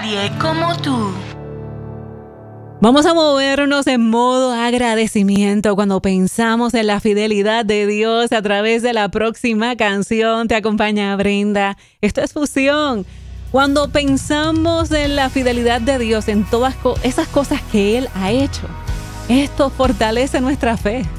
nadie como tú. Vamos a movernos en modo agradecimiento cuando pensamos en la fidelidad de Dios a través de la próxima canción. Te acompaña Brenda. Esto es Fusión. Cuando pensamos en la fidelidad de Dios, en todas esas cosas que Él ha hecho, esto fortalece nuestra fe.